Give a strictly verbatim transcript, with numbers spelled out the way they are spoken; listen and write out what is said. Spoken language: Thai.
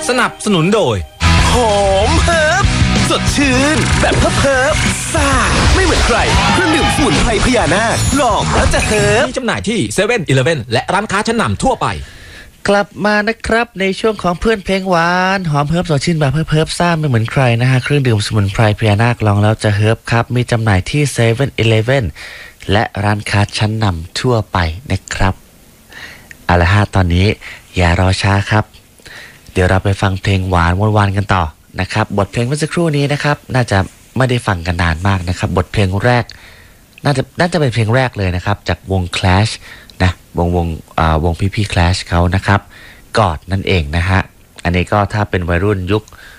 สนับสนุนโดยหอมเฮิร์บสดชื่นแบบเฮิร์บเฮิร์บซ่าไม่เหมือนใครเครื่องดื่มสมุนไพรพญานาคลองแล้วจะเฮิร์บมีจำหน่ายที่เซเว่นอีเลฟเว่นและร้านค้าชั้นนำทั่วไปกลับมานะครับในช่วงของเพื่อนเพลงหวานหอมเฮิร์บสดชื่นแบบเฮิร์บเฮิร์บซ่าไม่เหมือนใครนะฮะเครื่องดื่มสมุนไพรพญานาคลองแล้วจะเฮิร์บครับมีจำหน่ายที่เซเว่นอีเลฟเว่นและร้านค้าชั้นนำทั่วไปนะครับเอาละฮะตอนนี้อย่ารอช้าครับเดี๋ยวเราไปฟังเพลงหวานวนวานกันต่อนะครับบทเพลงเมื่อสักครู่นี้นะครับน่าจะไม่ได้ฟังกันนานมากนะครับบทเพลงแรกน่าจะน่าจะเป็นเพลงแรกเลยนะครับจากวง Clash นะวงวงอ่าวงพี่พี่ Clash เขานะครับกอดนั่นเองนะฮะอันนี้ก็ถ้าเป็นวัยรุ่นยุค